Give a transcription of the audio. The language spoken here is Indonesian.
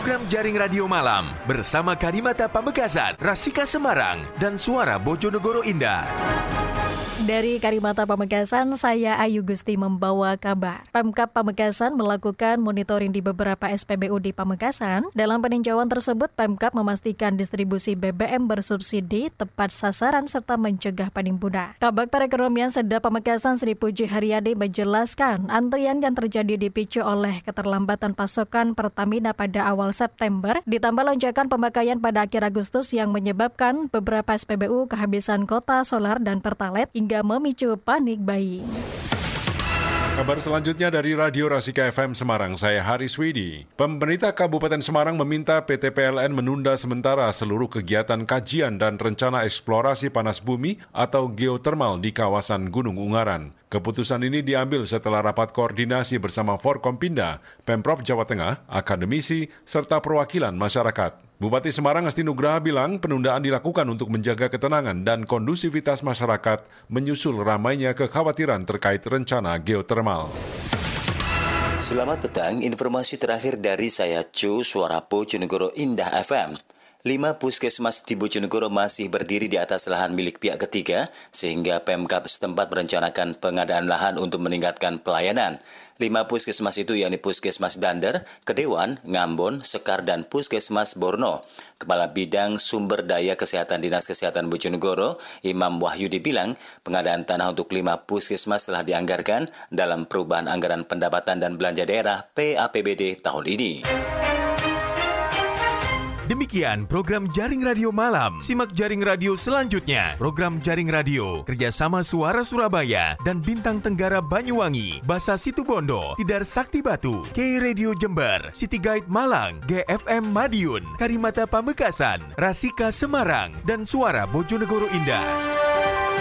program Jaring Radio Malam bersama Karimata Pamekasan, Rasika Semarang, dan Suara Bojonegoro Indah. Dari Karimata Pamekasan, saya Ayu Gusti membawa kabar. Pemkab Pamekasan melakukan monitoring di beberapa SPBU di Pamekasan. Dalam peninjauan tersebut, Pemkab memastikan distribusi BBM bersubsidi tepat sasaran serta mencegah penimbunan. Kabag Perekonomian Seda Pamekasan Sri Puji Haryadi menjelaskan, antrian yang terjadi dipicu oleh keterlambatan pasokan Pertamina pada awal September, ditambah lonjakan pemakaian pada akhir Agustus yang menyebabkan beberapa SPBU kehabisan kuota solar dan Pertalite hingga memicu panik buying. Kabar selanjutnya dari Radio Rasika FM Semarang, saya Haris Widi. Pemerintah Kabupaten Semarang meminta PT PLN menunda sementara seluruh kegiatan kajian dan rencana eksplorasi panas bumi atau geotermal di kawasan Gunung Ungaran. Keputusan ini diambil setelah rapat koordinasi bersama Forkompinda, Pemprov Jawa Tengah, akademisi, serta perwakilan masyarakat. Bupati Semarang Asti Nugraha bilang penundaan dilakukan untuk menjaga ketenangan dan kondusivitas masyarakat menyusul ramainya kekhawatiran terkait rencana geotermal. Selamat petang, informasi terakhir dari saya Cu, Suara Bojonegoro Indah FM. 5 puskesmas di Bojonegoro masih berdiri di atas lahan milik pihak ketiga, sehingga Pemkab setempat merencanakan pengadaan lahan untuk meningkatkan pelayanan. 5 puskesmas itu yakni Puskesmas Dander, Kedewan, Ngambon, Sekar, dan Puskesmas Borno. Kepala Bidang Sumber Daya Kesehatan Dinas Kesehatan Bojonegoro, Imam Wahyudi bilang, pengadaan tanah untuk 5 puskesmas telah dianggarkan dalam perubahan anggaran pendapatan dan belanja daerah PAPBD tahun ini. Demikian program Jaring Radio Malam. Simak Jaring Radio selanjutnya. Program Jaring Radio kerjasama Suara Surabaya dan Bintang Tenggara Banyuwangi, Basa Situbondo, Tidar Sakti Batu, K Radio Jember, City Guide Malang, GFM Madiun, Karimata Pamekasan, Rasika Semarang, dan Suara Bojonegoro Indah.